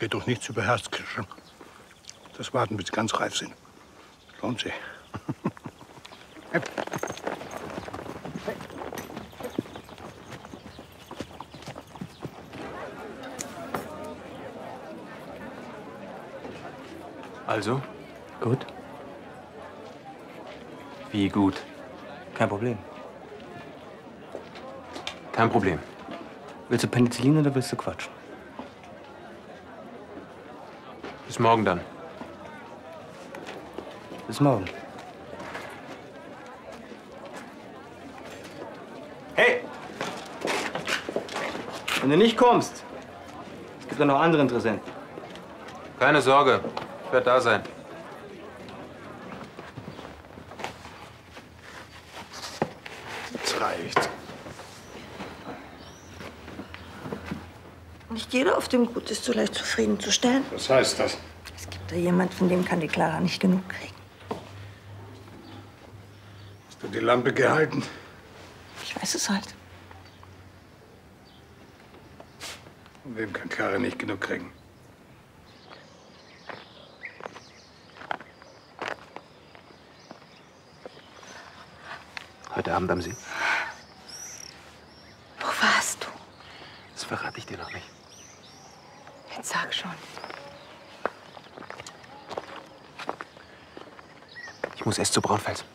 Geht doch nichts über Herzkirschen. Das warten, bis sie ganz reif sind. Lohnt sich. Also? Gut. Wie gut? Kein Problem. Kein Problem. Willst du Penicillin oder willst du quatschen? Bis morgen dann. Bis morgen. Hey! Wenn du nicht kommst, es gibt ja noch andere Interessenten. Keine Sorge, ich werde da sein. Das reicht. Nicht jeder auf dem Gut ist so leicht zufriedenzustellen. Was heißt das? Es gibt da jemand, von dem kann die Clara nicht genug kriegen. Hast du die Lampe gehalten? Ich weiß es halt. Von wem kann Clara nicht genug kriegen? Heute Abend am See. Wo warst du? Das verrate ich dir noch nicht. Jetzt sag schon. Ich muss erst zu Braunfels.